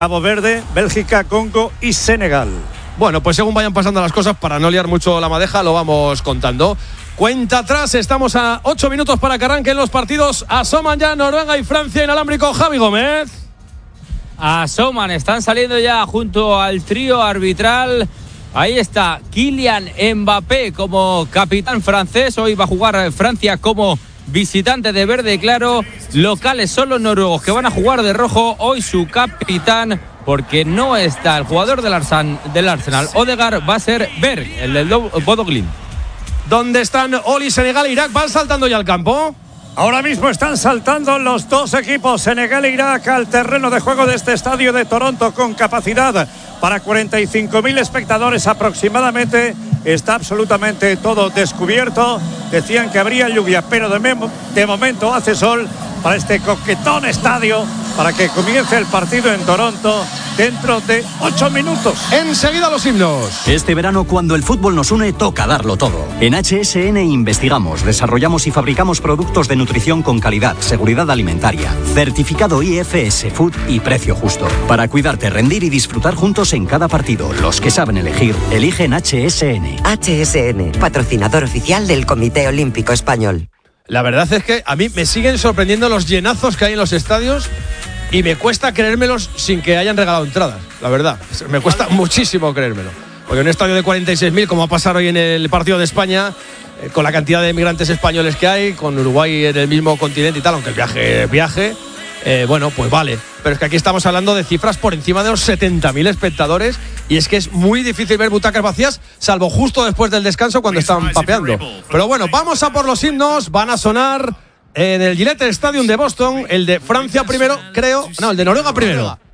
Cabo Verde, Bélgica, Congo y Senegal. Bueno, pues según vayan pasando las cosas, para no liar mucho la madeja, lo vamos contando. Cuenta atrás, estamos a 8 minutos para que arranquen los partidos. Asoman ya Noruega y Francia inalámbrico. Javi Gómez. Asoman, están saliendo ya junto al trío arbitral. Ahí está Kylian Mbappé como capitán francés. Hoy va a jugar Francia como visitante de verde claro. Locales son los noruegos que van a jugar de rojo. Hoy su capitán, porque no está el jugador del Arsenal, Odegaard, va a ser Berg, el del Bodo Glimt. ¿Dónde están Oli, Senegal e Irak? ¿Van saltando ya al campo? Ahora mismo están saltando los dos equipos, Senegal e Irak, al terreno de juego de este estadio de Toronto con capacidad para 45.000 espectadores aproximadamente. Está absolutamente todo descubierto. Decían que habría lluvia, pero de momento hace sol para este coquetón estadio, para que comience el partido en Toronto dentro de 8 minutos. Enseguida los himnos. Este verano, cuando el fútbol nos une, toca darlo todo. En HSN investigamos, desarrollamos y fabricamos productos de nutrición con calidad, seguridad alimentaria, certificado IFS Food y precio justo. Para cuidarte, rendir y disfrutar juntos en cada partido. Los que saben elegir, eligen HSN. HSN, patrocinador oficial del Comité Olímpico Español. La verdad es que a mí me siguen sorprendiendo los llenazos que hay en los estadios y me cuesta creérmelos sin que hayan regalado entradas, la verdad. Me cuesta muchísimo creérmelo. Porque un estadio de 46.000, como va a pasar hoy en el partido de España, con la cantidad de emigrantes españoles que hay, con Uruguay en el mismo continente y tal, aunque el viaje, bueno, pues vale. Pero es que aquí estamos hablando de cifras por encima de los 70.000 espectadores y es que es muy difícil ver butacas vacías, salvo justo después del descanso cuando están papeando. Pero bueno, vamos a por los himnos. Van a sonar en el Gillette Stadium de Boston, el de Francia primero, creo. No, el de Noruega primero.